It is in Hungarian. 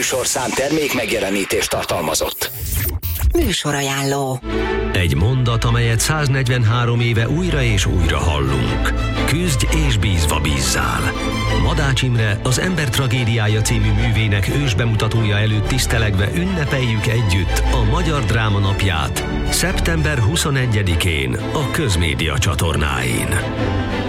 műsorszám termék megjelenítést tartalmazott. Műsorajánló. Egy mondat, amelyet 143 éve újra és újra hallunk. Küzdj és bízva bízzál. Madács Imre az Ember tragédiája című művének ősbemutatója előtt tisztelegve ünnepeljük együtt a Magyar Dráma Napját szeptember 21-én a Közmédia csatornáin.